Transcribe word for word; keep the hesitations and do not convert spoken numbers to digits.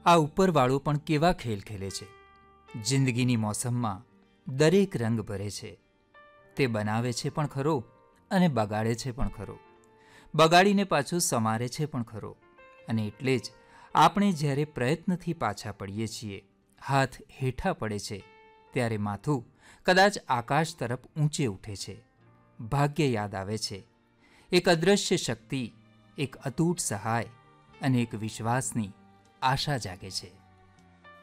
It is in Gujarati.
આ ઉપરવાળો પણ કેવા ખેલ ખેલે છે. જિંદગીની મોસમમાં દરેક રંગ ભરે છે. તે બનાવે છે પણ ખરો અને બગાડે છે પણ ખરો. બગાડીને પાછું સમારે છે પણ ખરો. અને એટલે જ આપણે જ્યારે પ્રયત્નથી પાછા પડીએ છીએ, હાથ હેઠા પડે છે, ત્યારે માથું કદાચ આકાશ તરફ ઊંચે ઉઠે છે. ભાગ્ય યાદ આવે છે. એક અદૃશ્ય શક્તિ, એક અતૂટ સહાય અને એક વિશ્વાસની આશા જાગે છે.